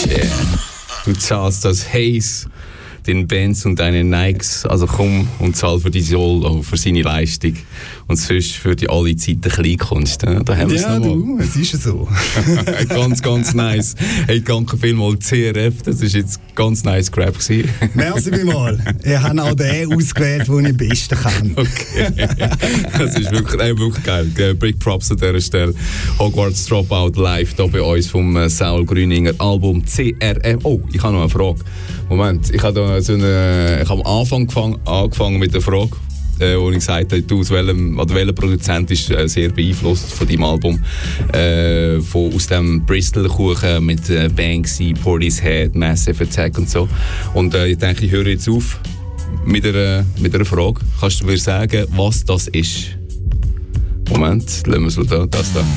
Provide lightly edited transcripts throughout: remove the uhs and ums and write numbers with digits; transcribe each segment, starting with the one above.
Yeah. Du zahlst das Haze, den Benz und deine Nikes, also komm und zahl für die Solo, für seine Leistung und sonst für die alle Zeiten Kleinkunst. Da haben wir es ja, nochmal. du, es ist so. Ganz, ganz nice. Hey, danke vielmals CRF, das war jetzt ganz nice Crap gewesen. Merci vielmals. Ich habe auch den ausgewählt, den ich am besten kann. Okay. Das ist wirklich geil. Big Props an dieser Stelle. Hogwarts Dropout live hier bei uns vom Saul Grüninger Album CRF. Oh, ich habe noch eine Frage. Moment, ich habe am Anfang angefangen mit der Frage, wo ich gesagt habe, welcher Produzent ist sehr beeinflusst von deinem Album, aus dem Bristol-Kuchen mit Banksy, Portishead, Massive Attack und so. Und ich denke, ich höre jetzt auf mit einer Frage. Kannst du mir sagen, was das ist? Moment, lassen wir es da. Das da.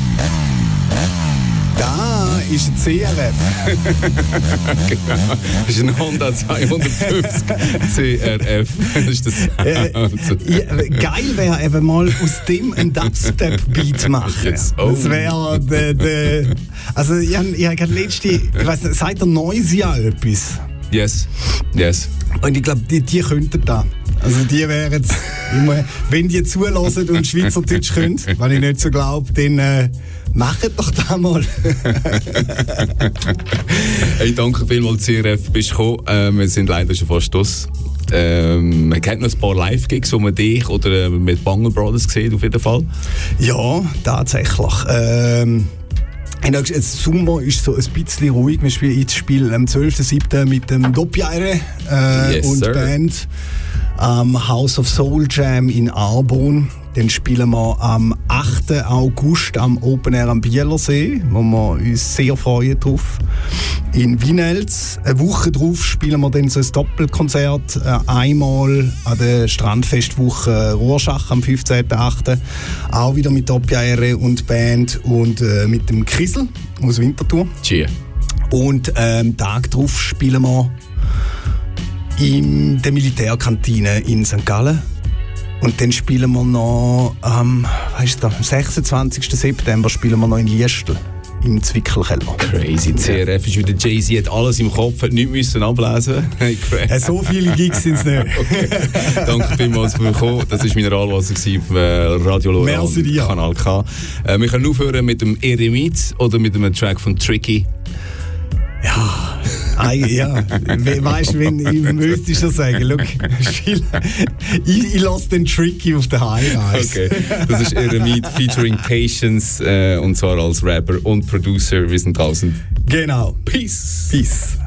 Da ist ein CRF. Genau. Das ist ein Honda 250 CRF. Das ist das geil wäre eben mal aus dem einen Dubstep-Beat machen. Yes. Oh. Das wäre also ich habe letzte, ich weiss nicht, sagt der Noisia etwas? Yes. Und ich glaube, die könnten da. Also die wären jetzt, wenn die zulassen und Schweizerdeutsch können, weil ich nicht so glaube, dann macht doch das mal. Hey, danke vielmals, CRF, bist du gekommen. Wir sind leider schon fast aus. Man kennt noch ein paar Live-Gigs, wo man dich oder mit Bungle Brothers sieht, auf jeden Fall. Ja, tatsächlich. Jetzt Sommer ist so ein bisschen ruhig. Wir spielen jetzt Spiel am 12.07. mit dem Doppjaire und sir. Band am House of Soul Jam in Arbon. Dann spielen wir am 8. August am Open Air am Bielersee, wo wir uns sehr freuen drauf. In Wienels. Eine Woche drauf spielen wir dann so ein Doppelkonzert. Einmal an der Strandfestwoche Rorschach am 15.8. Auch wieder mit Doppjaire und Band und mit dem Krisel aus Winterthur. Cheer. Und Tag drauf spielen wir in der Militärkantine in St. Gallen. Und dann spielen wir noch am 26. September spielen wir noch in Liestel im Zwickelkeller. Crazy. CRF ist wieder Jay-Z, hat alles im Kopf, hat nichts müssen ablesen. Hey, so viele Gigs sind es nicht. Okay. Danke vielmals für kommen. Das war Mineralwasser auf Radio Lora und Kanal K. Wir können aufhören mit dem Eremit oder mit einem Track von Tricky. Ja. Ja, weißt du, wenn ich müsste schon sagen, look, ich lasse den Tricky auf der Highrise. Okay, das ist Eremit featuring Patience und zwar als Rapper und Producer. Wir sind draußen. Genau. Peace. Peace.